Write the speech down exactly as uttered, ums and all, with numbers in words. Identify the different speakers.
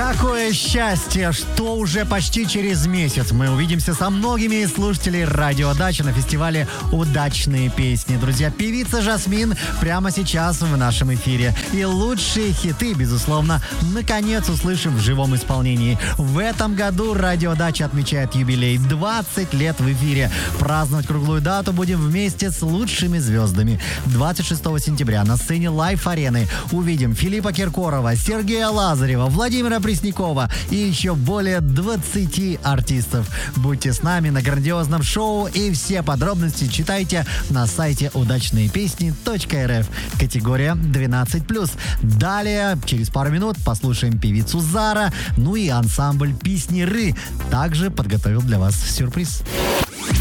Speaker 1: Какое счастье, что уже почти через месяц мы увидимся со многими из слушателей Радио Дача на фестивале «Удачные песни». Друзья, певица Жасмин прямо сейчас в нашем эфире. И лучшие хиты, безусловно, наконец услышим в живом исполнении. В этом году Радио Дача отмечает юбилей двадцать лет в эфире. Праздновать круглую дату будем вместе с лучшими звездами. двадцать шестого сентября на сцене Лайф-арены увидим Филиппа Киркорова, Сергея Лазарева, Владимира Преснякова и еще более двадцати артистов. Будьте с нами на грандиозном шоу, и все подробности читайте на сайте удачные песни точка эр эф. Категория двенадцать плюс. Далее, через пару минут, послушаем певицу Зара, ну и ансамбль «Песняры» также подготовил для вас сюрприз.